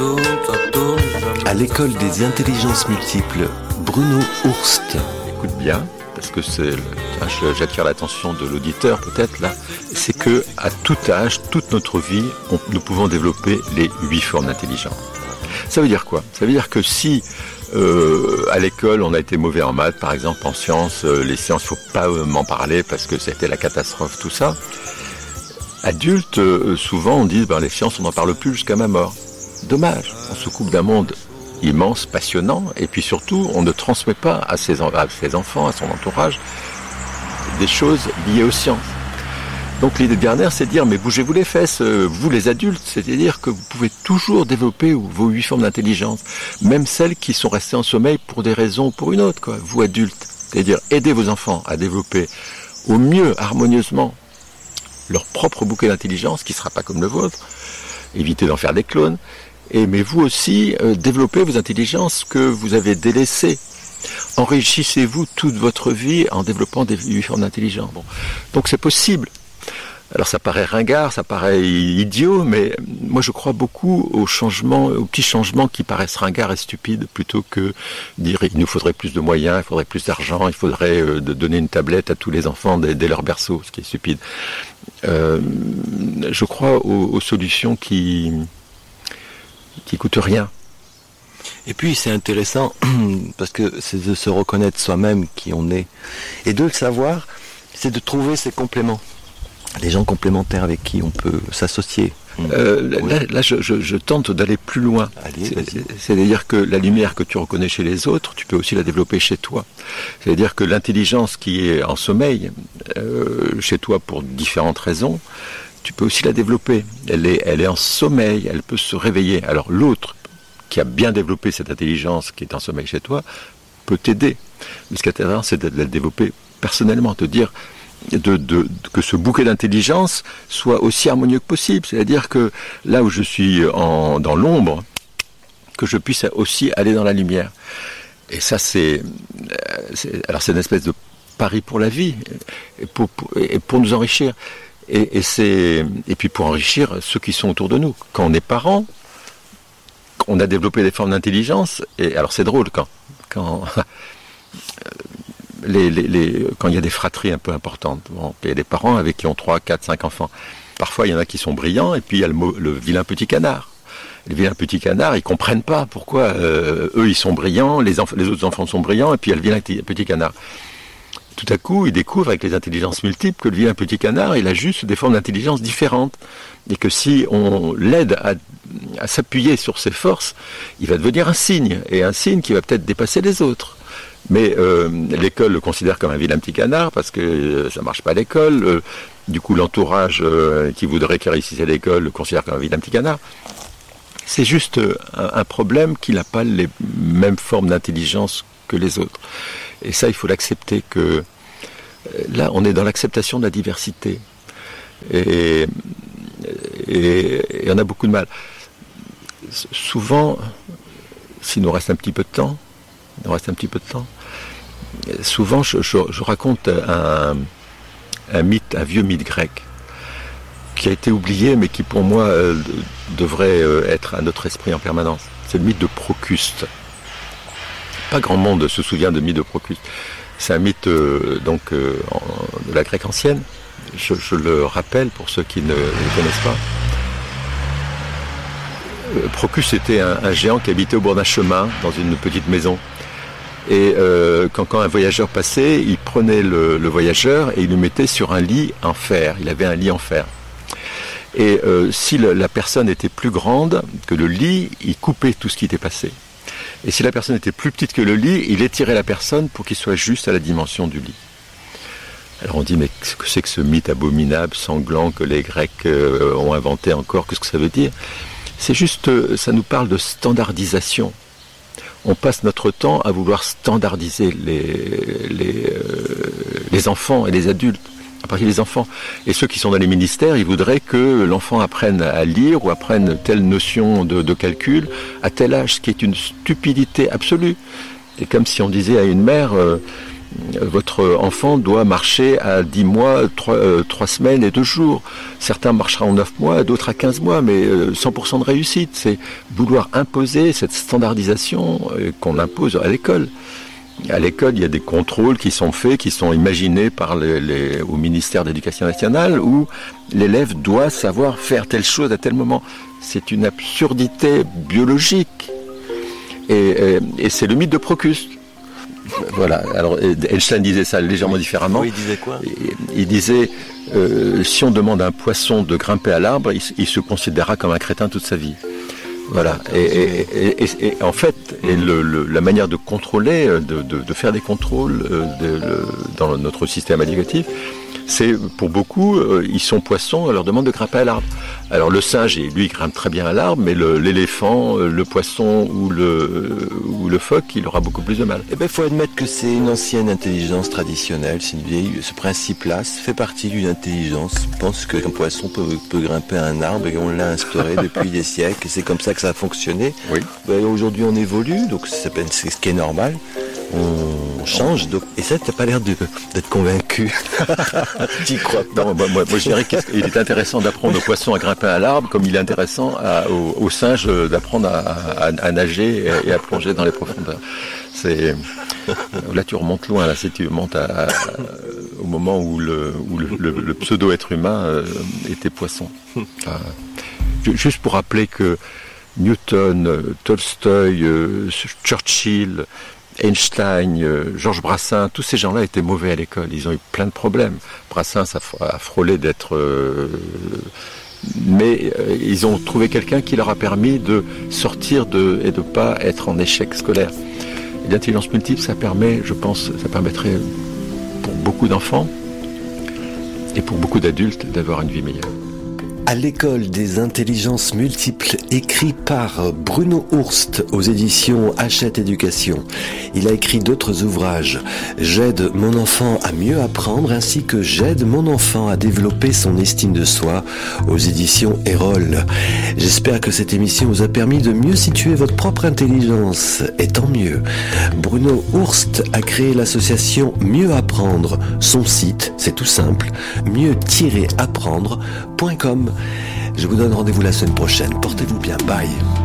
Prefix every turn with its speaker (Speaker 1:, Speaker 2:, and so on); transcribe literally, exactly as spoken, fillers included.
Speaker 1: À l'école des intelligences multiples, Bruno Hurst.
Speaker 2: Écoute bien, parce que c'est, j'attire l'attention de l'auditeur peut-être là, c'est que à tout âge, toute notre vie, on, nous pouvons développer les huit formes d'intelligence. Ça veut dire quoi ? Ça veut dire que si euh, à l'école on a été mauvais en maths, par exemple en sciences, euh, les sciences, il faut pas euh, m'en parler parce que c'était la catastrophe, tout ça. Adultes, euh, souvent on dit ben, les sciences on n'en parle plus jusqu'à ma mort. Dommage, on se coupe d'un monde immense, passionnant, et puis surtout on ne transmet pas à ses, à ses enfants, à son entourage, des choses liées aux sciences. Donc l'idée de Gardner, c'est de dire, mais bougez-vous les fesses, vous les adultes, c'est-à-dire que vous pouvez toujours développer vos huit formes d'intelligence, même celles qui sont restées en sommeil pour des raisons ou pour une autre, quoi. Vous adultes, c'est-à-dire aider vos enfants à développer au mieux, harmonieusement, leur propre bouquet d'intelligence, qui ne sera pas comme le vôtre, évitez d'en faire des clones, et mais vous aussi, euh, développez vos intelligences que vous avez délaissées. Enrichissez-vous toute votre vie en développant des huit formes d'intelligence. Bon. Donc c'est possible. Alors ça paraît ringard, ça paraît idiot, mais moi je crois beaucoup aux changements, aux petits changements qui paraissent ringards et stupides, plutôt que dire il nous faudrait plus de moyens, il faudrait plus d'argent, il faudrait euh, de donner une tablette à tous les enfants dès, dès leur berceau, ce qui est stupide. Euh, je crois aux, aux solutions qui qui coûtent rien.
Speaker 1: Et puis c'est intéressant parce que c'est de se reconnaître soi-même qui on est, et de le savoir, c'est de trouver ses compléments. Les gens complémentaires avec qui on peut s'associer.
Speaker 2: Euh, oui. Là, là je, je, je tente d'aller plus loin.
Speaker 1: Allez,
Speaker 2: c'est, c'est-à-dire que la lumière que tu reconnais chez les autres, tu peux aussi la développer chez toi. C'est-à-dire que l'intelligence qui est en sommeil, euh, chez toi pour différentes raisons, tu peux aussi la développer. Elle est, elle est en sommeil, elle peut se réveiller. Alors l'autre, qui a bien développé cette intelligence qui est en sommeil chez toi, peut t'aider. Mais ce qui est intéressant, c'est de la développer personnellement, te dire... De, de, de, que ce bouquet d'intelligence soit aussi harmonieux que possible. C'est-à-dire que là où je suis en, dans l'ombre, que je puisse aussi aller dans la lumière. Et ça, c'est, c'est alors c'est une espèce de pari pour la vie, et pour, pour, et pour nous enrichir. Et, et, c'est, et puis pour enrichir ceux qui sont autour de nous. Quand on est parents, on a développé des formes d'intelligence, et alors c'est drôle quand... quand Les, les, les, quand il y a des fratries un peu importantes, bon, il y a des parents avec qui ont trois, quatre, cinq enfants. Parfois, il y en a qui sont brillants, et puis il y a le, le vilain petit canard. Les vilains petits canards, ils comprennent pas pourquoi euh, eux, ils sont brillants, les, enf- les autres enfants sont brillants, et puis il y a le vilain petit canard. Tout à coup, ils découvrent avec les intelligences multiples que le vilain petit canard, il a juste des formes d'intelligence différentes. Et que si on l'aide à, à s'appuyer sur ses forces, il va devenir un cygne, et un cygne qui va peut-être dépasser les autres. Mais euh, l'école le considère comme un vilain petit canard parce que euh, ça marche pas à l'école. Euh, du coup, l'entourage euh, qui voudrait qu'il réussisse à l'école le considère comme un vilain petit canard. C'est juste euh, un, un problème qu'il n'a pas les mêmes formes d'intelligence que les autres. Et ça, il faut l'accepter que euh, là, on est dans l'acceptation de la diversité. Et, et, et on a beaucoup de mal. S- souvent, s'il nous reste un petit peu de temps, il nous reste un petit peu de temps. Souvent, je, je, je raconte un, un mythe, un vieux mythe grec, qui a été oublié, mais qui pour moi euh, devrait euh, être à notre esprit en permanence. C'est le mythe de Procuste. Pas grand monde se souvient de mythe de Procuste. C'est un mythe euh, donc euh, en, de la Grèce ancienne. Je, je le rappelle pour ceux qui ne le connaissent pas. Procuste était un, un géant qui habitait au bord d'un chemin, dans une petite maison. Et euh, quand, quand un voyageur passait, il prenait le, le voyageur et il le mettait sur un lit en fer. Il avait un lit en fer. Et euh, si le, la personne était plus grande que le lit, il coupait tout ce qui était passé. Et si la personne était plus petite que le lit, il étirait la personne pour qu'il soit juste à la dimension du lit. Alors on dit, mais qu'est-ce que c'est que ce mythe abominable, sanglant, que les Grecs euh, ont inventé encore? Qu'est-ce que ça veut dire? C'est juste, ça nous parle de standardisation. On passe notre temps à vouloir standardiser les, les, euh, les enfants et les adultes, à partir des enfants. Et ceux qui sont dans les ministères, ils voudraient que l'enfant apprenne à lire ou apprenne telle notion de, de calcul à tel âge, ce qui est une stupidité absolue. C'est comme si on disait à une mère, euh, votre enfant doit marcher à dix mois, trois, euh, trois semaines et deux jours. Certains marcheront en neuf mois, d'autres à quinze mois, mais euh, cent pour cent de réussite. C'est vouloir imposer cette standardisation euh, qu'on impose à l'école. À l'école, il y a des contrôles qui sont faits, qui sont imaginés par les, les, au ministère de l'Éducation nationale, où l'élève doit savoir faire telle chose à tel moment. C'est une absurdité biologique. Et, et, et c'est le mythe de Procrus. Voilà. Alors Einstein disait ça légèrement différemment.
Speaker 1: Oui, il disait quoi ?
Speaker 2: Il, il disait euh, si on demande à un poisson de grimper à l'arbre, il, il se considérera comme un crétin toute sa vie. Voilà. Et, et, et, et, et en fait, et le, le, la manière de contrôler, de, de, de faire des contrôles de, de, dans notre système éducatif, c'est pour beaucoup, euh, ils sont poissons, on leur demande de grimper à l'arbre. Alors le singe, lui, il grimpe très bien à l'arbre, mais le, l'éléphant, le poisson ou le, ou le phoque, il aura beaucoup plus de mal.
Speaker 1: Eh bien, il faut admettre que c'est une ancienne intelligence traditionnelle, c'est une vieille, ce principe-là fait partie d'une intelligence. Je pense qu'un poisson peut, peut grimper à un arbre et on l'a instauré depuis des siècles, et c'est comme ça que ça a fonctionné.
Speaker 2: Oui.
Speaker 1: Ben, aujourd'hui, on évolue, donc c'est ce qui est normal. On change, donc, et ça, t'as pas l'air de, d'être convaincu. Tu crois pas?
Speaker 2: Non, moi, moi, moi, je dirais qu'il est intéressant d'apprendre aux poissons à grimper à l'arbre, comme il est intéressant à, aux, aux singes d'apprendre à, à, à nager et à plonger dans les profondeurs. C'est, là, tu remontes loin, là, si tu remontes à, à, au moment où le, où le, le, le pseudo-être humain euh, était poisson. Enfin, juste pour rappeler que Newton, Tolstoï, euh, Churchill, Einstein, euh, Georges Brassens, tous ces gens-là étaient mauvais à l'école. Ils ont eu plein de problèmes. Brassens a, a frôlé d'être... Euh, mais euh, ils ont trouvé quelqu'un qui leur a permis de sortir de, et de ne pas être en échec scolaire. Et l'intelligence multiple, ça permet, je pense, ça permettrait pour beaucoup d'enfants et pour beaucoup d'adultes d'avoir une vie meilleure.
Speaker 1: À l'école des intelligences multiples, écrit par Bruno Hurst aux éditions Hachette Éducation. Il a écrit d'autres ouvrages. J'aide mon enfant à mieux apprendre ainsi que J'aide mon enfant à développer son estime de soi aux éditions Erol. J'espère que cette émission vous a permis de mieux situer votre propre intelligence. Et tant mieux. Bruno Hurst a créé l'association Mieux Apprendre. Son site, c'est tout simple, mieux tiret apprendre point com. Je vous donne rendez-vous la semaine prochaine. Portez-vous bien. Bye.